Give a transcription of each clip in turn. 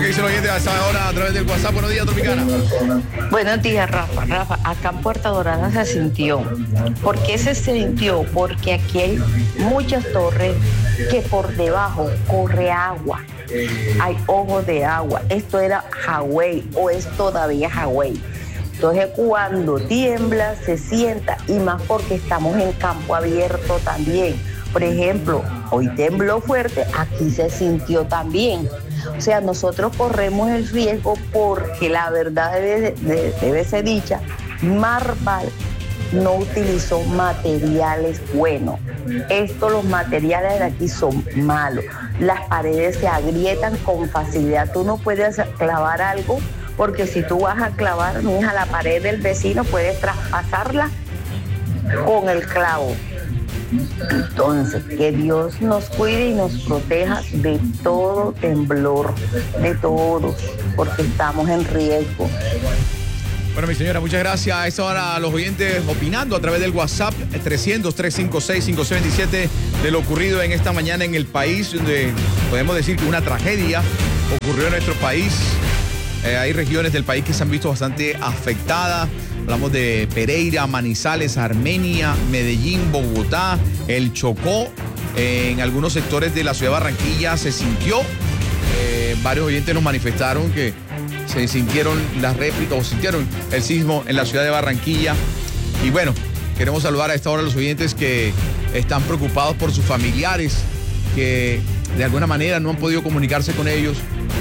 que dice el oyente a esta hora a través del WhatsApp. Buenos días, Tropicana. Buenos días, Rafa. Rafa, acá en Puerta Dorada se sintió. ¿Por qué se sintió? Porque aquí hay muchas torres que por debajo corre agua. Hay ojos de agua. Esto era Hawái o es todavía Hawái. Entonces cuando tiembla se sienta, y más porque estamos en campo abierto también. Por ejemplo, hoy tembló fuerte, aquí se sintió también. O sea, nosotros corremos el riesgo porque la verdad debe ser dicha, Marval no utilizó materiales buenos. Los materiales de aquí son malos. Las paredes se agrietan con facilidad. Tú no puedes clavar algo porque si tú vas a clavar, mija, la pared del vecino, puedes traspasarla con el clavo. Entonces, que Dios nos cuide y nos proteja de todo temblor, de todos, porque estamos en riesgo. Bueno, mi señora, muchas gracias. A esta hora los oyentes opinando a través del WhatsApp 300-356-5627 de lo ocurrido en esta mañana en el país, donde podemos decir que una tragedia ocurrió en nuestro país. Hay regiones del país que se han visto bastante afectadas. Hablamos de Pereira, Manizales, Armenia, Medellín, Bogotá, el Chocó. En algunos sectores de la ciudad de Barranquilla se sintió. Varios oyentes nos manifestaron que se sintieron las réplicas o sintieron el sismo en la ciudad de Barranquilla. Y bueno, queremos saludar a esta hora a los oyentes que están preocupados por sus familiares, que de alguna manera no han podido comunicarse con ellos.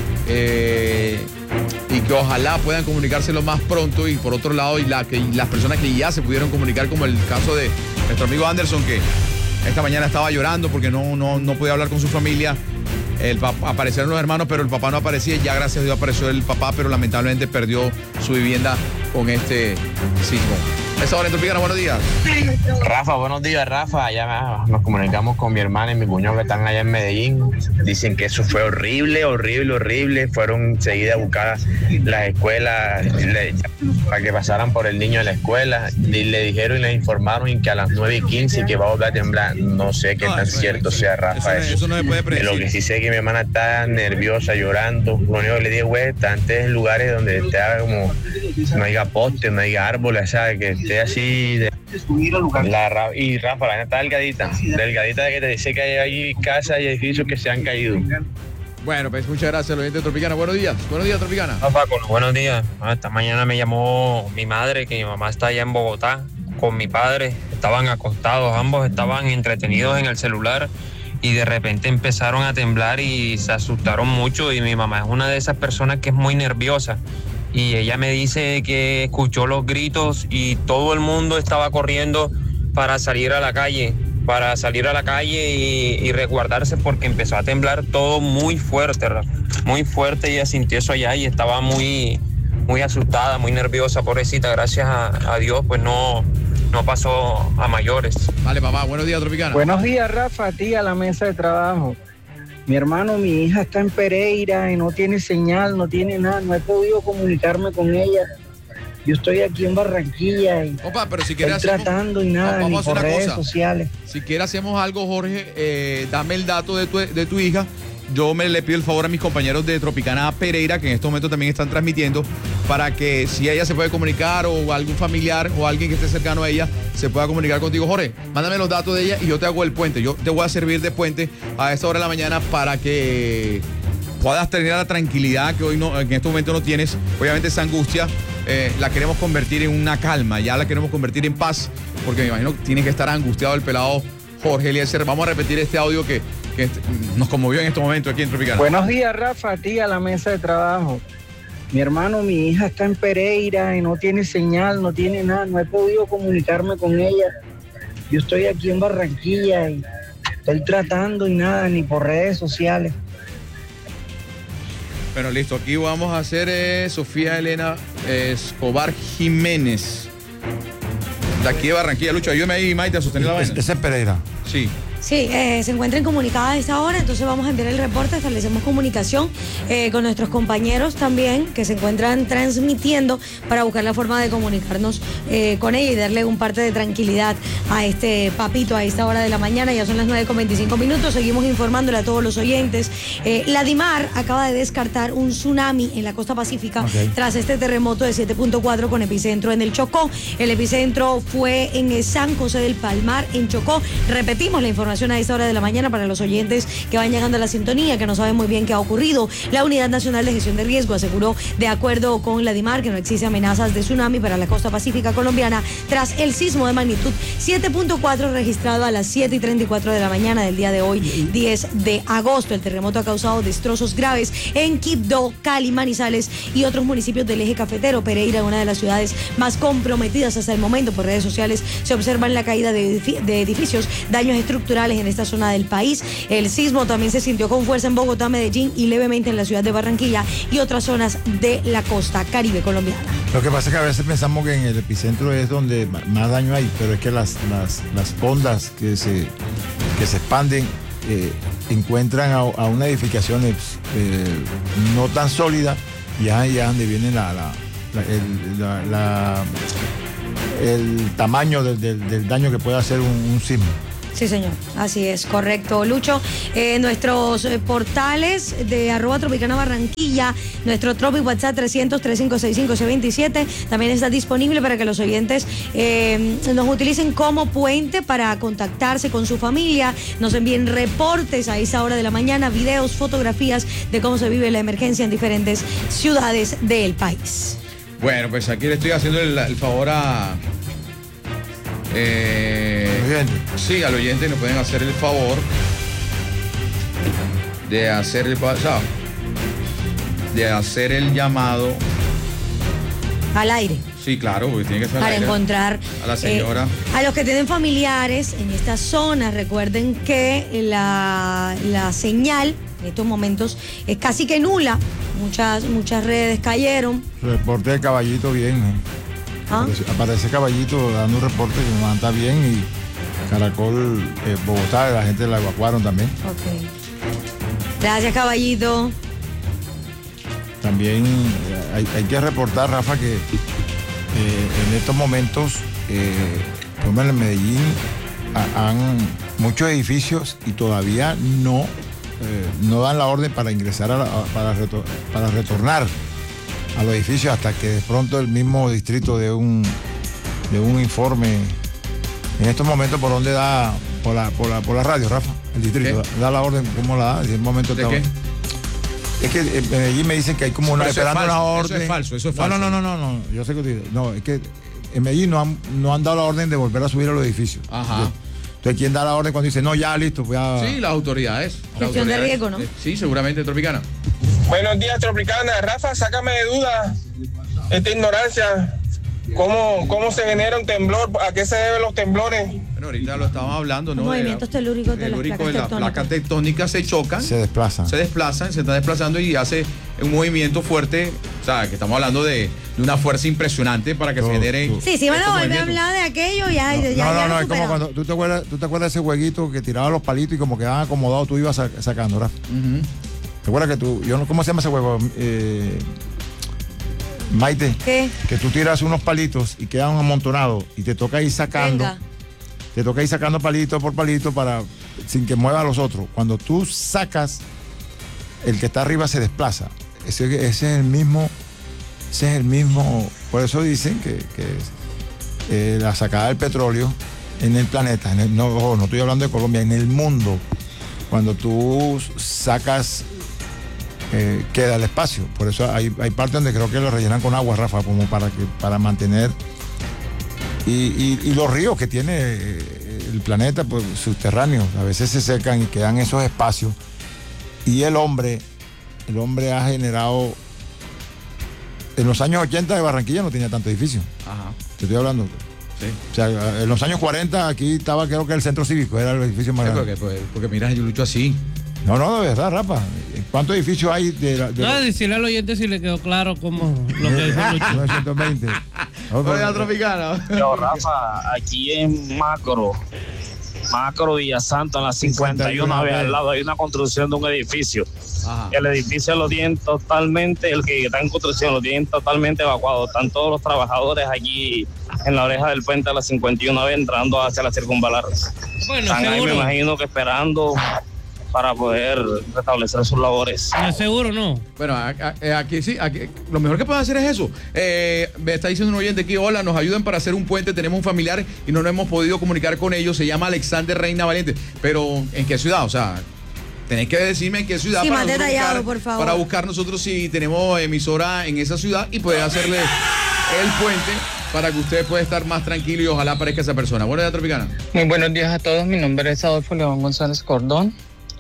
Y que ojalá puedan comunicarse lo más pronto, y por otro lado las personas que ya se pudieron comunicar, como el caso de nuestro amigo Anderson, que esta mañana estaba llorando porque no podía hablar con su familia. Aparecieron los hermanos, pero el papá no aparecía. Ya gracias a Dios apareció el papá, pero lamentablemente perdió su vivienda con este sismo. Esa hora en Tropicana, buenos días. Rafa, buenos días, Rafa. Ya nos comunicamos con mi hermana y mi cuñado que están allá en Medellín. Dicen que eso fue horrible, horrible, horrible. Fueron enseguida a buscar las escuelas para que pasaran por el niño de la escuela. Y le dijeron y le informaron y que a las 9:15 que va a volver a temblar. No sé qué tan cierto sea, Rafa. Eso no se puede predecir. Lo que sí sé es que mi hermana está nerviosa, llorando. Lo único que le digo es, antes en lugares donde esté como no haya postes, no haya árboles, ¿sabes? Que esté así y Rafa, la neta está delgadita de que te dice que hay casas y edificios que se han caído. Bueno, pues muchas gracias, los oyentes de Tropicana. Buenos días, Tropicana. Rafa, buenos días. Esta mañana me llamó mi madre, que mi mamá está allá en Bogotá con mi padre. Estaban acostados, ambos estaban entretenidos en el celular y de repente empezaron a temblar y se asustaron mucho, y mi mamá es una de esas personas que es muy nerviosa. Y ella me dice que escuchó los gritos y todo el mundo estaba corriendo para salir a la calle y resguardarse, porque empezó a temblar todo muy fuerte, muy fuerte. Ella sintió eso allá y estaba muy, muy asustada, muy nerviosa, pobrecita. Gracias a Dios, pues no pasó a mayores. Vale, papá, buenos días, Tropicana. Buenos días, Rafa, a ti, a la mesa de trabajo. Mi hermano, mi hija está en Pereira y no tiene señal, no tiene nada, no he podido comunicarme con ella. Yo estoy aquí en Barranquilla y opa, pero si quieres estoy tratando y nada, ni por redes sociales. Si quieres hacemos algo, Jorge, dame el dato de tu hija. Yo le pido el favor a mis compañeros de Tropicana Pereira, que en este momento también están transmitiendo, para que si ella se puede comunicar, o algún familiar o alguien que esté cercano a ella se pueda comunicar contigo. Jorge, mándame los datos de ella y yo te hago el puente. Yo te voy a servir de puente a esta hora de la mañana para que puedas tener la tranquilidad que hoy no, en este momento no tienes. Obviamente esa angustia la queremos convertir en una calma, ya la queremos convertir en paz, porque me imagino que tiene que estar angustiado el pelado Jorge Eliezer. Vamos a repetir este audio que nos conmovió en este momento aquí en Tropicana. Buenos días, Rafa, a ti, a la mesa de trabajo. Mi hermano, mi hija está en Pereira y no tiene señal, no tiene nada, no he podido comunicarme con ella. Yo estoy aquí en Barranquilla y estoy tratando y nada, ni por redes sociales. Bueno, listo, aquí vamos a hacer Sofía Elena Escobar Jiménez, de aquí de Barranquilla. Lucho, ayúdame ahí, Maite, a sostener la vaina. ¿Ese es Pereira? Sí. Sí, se encuentra incomunicada a esta hora, entonces vamos a enviar el reporte, establecemos comunicación con nuestros compañeros también que se encuentran transmitiendo para buscar la forma de comunicarnos con ella y darle un parte de tranquilidad a este papito a esta hora de la mañana. Ya son las 9:25, seguimos informándole a todos los oyentes. La DIMAR acaba de descartar un tsunami en la costa pacífica tras este terremoto de 7.4 con epicentro en el Chocó. El epicentro fue en San José del Palmar, en Chocó. Repetimos la información a esta hora de la mañana para los oyentes que van llegando a la sintonía, que no saben muy bien qué ha ocurrido. La Unidad Nacional de Gestión de Riesgo aseguró, de acuerdo con la DIMAR, que no existe amenazas de tsunami para la costa pacífica colombiana tras el sismo de magnitud 7.4 registrado a las 7:34 de la mañana del día de hoy, 10 de agosto. El terremoto ha causado destrozos graves en Quibdó, Cali, Manizales y otros municipios del eje cafetero. Pereira, una de las ciudades más comprometidas hasta el momento. Por redes sociales se observan la caída de edificios, daños estructurales en esta zona del país. El sismo también se sintió con fuerza en Bogotá, Medellín y levemente en la ciudad de Barranquilla y otras zonas de la costa caribe colombiana. Lo que pasa es que a veces pensamos que en el epicentro es donde más daño hay, pero es que las ondas que se expanden encuentran a una edificación no tan sólida y allá donde viene el tamaño del daño que puede hacer un sismo. Sí, señor, así es, correcto. Lucho, nuestros portales de @Tropicana Barranquilla, nuestro Tropic WhatsApp 300-3565-627, también está disponible para que los oyentes nos utilicen como puente para contactarse con su familia, nos envíen reportes a esa hora de la mañana, videos, fotografías de cómo se vive la emergencia en diferentes ciudades del país. Bueno, pues aquí le estoy haciendo el favor a... sí, al oyente nos pueden hacer el favor de hacer el llamado al aire. Sí, claro, porque tiene que ser al para aire, encontrar a la señora. A los que tienen familiares en esta zona, recuerden que la señal en estos momentos es casi que nula. Muchas redes cayeron. Reporte de Caballito bien, Aparece Caballito dando un reporte que me manda bien y Caracol, Bogotá, la gente la evacuaron también. Ok. Gracias, Caballito. También hay que reportar, Rafa, que en estos momentos, por ejemplo, en Medellín, han muchos edificios y todavía no dan la orden para ingresar para retornar a los edificios hasta que de pronto el mismo distrito de un informe. En estos momentos, ¿por dónde da? Por la radio, Rafa, el distrito. Da la orden, ¿cómo la da? En el momento ¿De qué? Es que en Medellín me dicen que hay como esperando una orden. Eso es falso. No. Yo sé que no, es que en Medellín no han dado la orden de volver a subir a los edificios. Ajá. Entonces, ¿quién da la orden cuando dice, no, ya, listo? Pues ya... Sí, las autoridades. Gestión de riesgo, ¿no? Sí, seguramente, Tropicana. Buenos días, Tropicana. Rafa, sácame de duda esta ignorancia. ¿Cómo se genera un temblor? ¿A qué se deben los temblores? Bueno, ahorita lo estábamos hablando, ¿no? Movimientos telúricos de las placas tectónicas se chocan. Se desplazan, se están desplazando y hace un movimiento fuerte. O sea, que estamos hablando de una fuerza impresionante para que se genere... Sí, van a volver a hablar de aquello, ya no, es como cuando tú te acuerdas de ese jueguito que tiraba los palitos y como quedaban acomodados, tú ibas sacando, Rafa. ¿Te acuerdas que ¿cómo se llama ese juego? Maite, ¿qué? Que tú tiras unos palitos y quedan amontonados y te toca ir sacando. Venga. Te toca ir sacando palito por palito sin que mueva a los otros. Cuando tú sacas, el que está arriba se desplaza. Ese es el mismo. Por eso dicen que la sacada del petróleo en el planeta, no estoy hablando de Colombia, en el mundo, cuando tú sacas, queda el espacio. Por eso hay partes donde creo que lo rellenan con agua, Rafa, como para mantener. Y los ríos que tiene el planeta, pues subterráneos, a veces se secan y quedan esos espacios. Y el hombre ha generado. En los años 80 de Barranquilla no tenía tanto edificio. Ajá. Te estoy hablando. Sí. O sea, en los años 40 aquí estaba, creo que el centro cívico era el edificio más grande. Porque mira, yo lucho así. No, de verdad, Rafa. ¿Cuántos edificios hay decirle al oyente si le quedó claro cómo lo que dice Lucho. 920. Tropicana. Yo, Rafa, aquí en Macro Macro Villasanta, en la 51 al lado hay una construcción de un edificio. Ajá. El edificio lo tienen totalmente, el que está en construcción lo tienen totalmente evacuado. Están todos los trabajadores allí en la oreja del puente a la 51 entrando hacia la circunvalar. Bueno, están ahí, me imagino que esperando para poder restablecer sus labores. Seguro no. Bueno, aquí sí, lo mejor que pueden hacer es eso. Me está diciendo un oyente aquí, hola, nos ayudan para hacer un puente, tenemos un familiar y no nos hemos podido comunicar con ellos, se llama Alexander Reina Valiente. Pero, ¿en qué ciudad? O sea, tenéis que decirme en qué ciudad, Sí, para más detallado, por favor. Para buscar nosotros si tenemos emisora en esa ciudad y poder hacerle el puente para que usted pueda estar más tranquilo y ojalá aparezca esa persona. Buenos días, Tropicana. Muy buenos días a todos, mi nombre es Adolfo León González Cordón.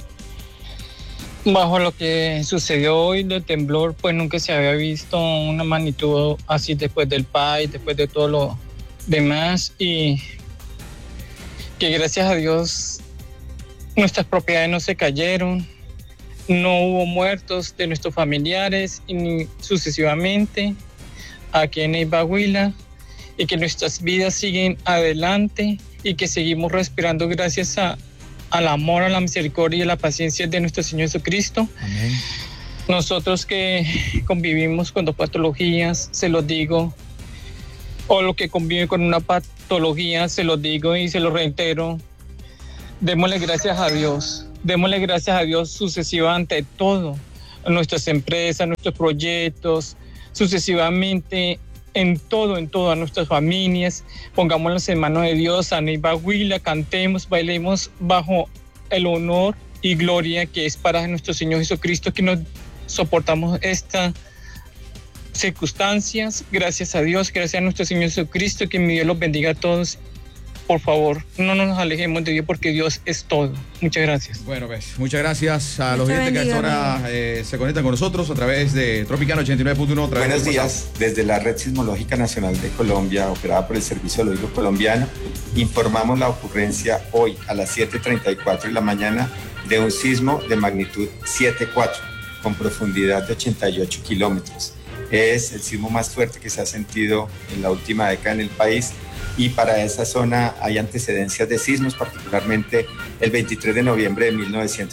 Bajo lo que sucedió hoy del temblor, pues nunca se había visto una magnitud así después del país, después de todo lo demás, y que gracias a Dios nuestras propiedades no se cayeron, no hubo muertos de nuestros familiares y ni sucesivamente aquí en Ibaguila, y que nuestras vidas siguen adelante y que seguimos respirando gracias al amor, a la misericordia y a la paciencia de nuestro Señor Jesucristo. Amén. Nosotros que convivimos con dos patologías, se los digo, o los que conviven con una patología, se los digo y se los reitero, démosle gracias a Dios sucesivamente todo, a nuestras empresas, a nuestros proyectos, sucesivamente en todo, a nuestras familias, pongámoslas en manos de Dios, a Ibaguila, cantemos, bailemos bajo el honor y gloria que es para nuestro Señor Jesucristo, que nos soportamos estas circunstancias. Gracias a Dios, gracias a nuestro Señor Jesucristo, que mi Dios los bendiga a todos. Por favor, no nos alejemos de Dios porque Dios es todo. Muchas gracias. Bueno, pues, muchas gracias a los oyentes que a esta hora se conectan con nosotros a través de Tropicana 89.1. Buenos días, desde la Red Sismológica Nacional de Colombia, operada por el Servicio Geológico Colombiano, informamos la ocurrencia hoy a las 7:34 de la mañana de un sismo de magnitud 7.4 con profundidad de 88 kilómetros. Es el sismo más fuerte que se ha sentido en la última década en el país. Y para esa zona hay antecedencias de sismos, particularmente el 23 de noviembre de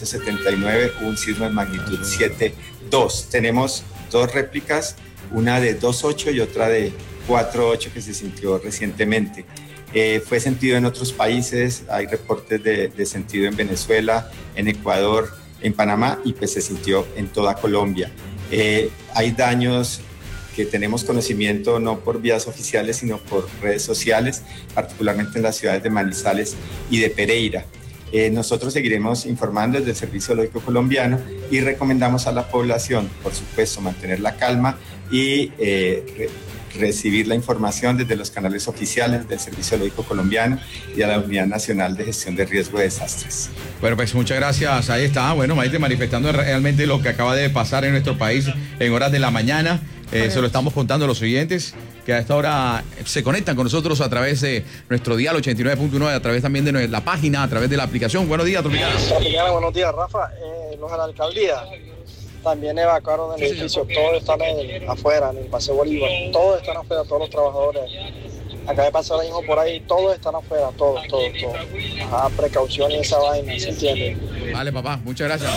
1979 hubo un sismo de magnitud 7.2. Tenemos dos réplicas, una de 2.8 y otra de 4.8 que se sintió recientemente. Fue sentido en otros países, hay reportes de sentido en Venezuela, en Ecuador, en Panamá y pues se sintió en toda Colombia. Hay daños que tenemos conocimiento no por vías oficiales, sino por redes sociales, particularmente en las ciudades de Manizales y de Pereira. Nosotros seguiremos informando desde el Servicio Geológico Colombiano y recomendamos a la población, por supuesto, mantener la calma y recibir la información desde los canales oficiales del Servicio Geológico Colombiano y a la Unidad Nacional de Gestión de Riesgo de Desastres. Bueno, pues muchas gracias. Ahí está, bueno, Maite, manifestando realmente lo que acaba de pasar en nuestro país en horas de la mañana. Se lo estamos contando a los oyentes que a esta hora se conectan con nosotros a través de nuestro dial 89.9, a través también de la página, a través de la aplicación. Buenos días, Tropicana. Tropicana, buenos días, Rafa. Los de la alcaldía también evacuaron el edificio, todos están afuera, en el Paseo Bolívar, todos están afuera, todos los trabajadores. Acaba de pasar ahora mismo por ahí, todos están afuera, todos. Ajá, precaución y esa vaina, ¿se entiende? Vale, papá, muchas gracias.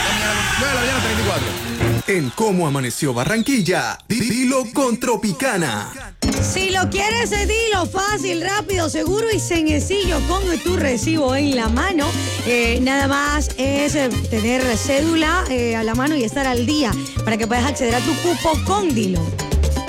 9:34. En Cómo Amaneció Barranquilla, dilo con Tropicana. Si lo quieres, dilo fácil, rápido, seguro y sencillo con tu recibo en la mano. Nada más es tener cédula a la mano y estar al día para que puedas acceder a tu cupo con Dilo.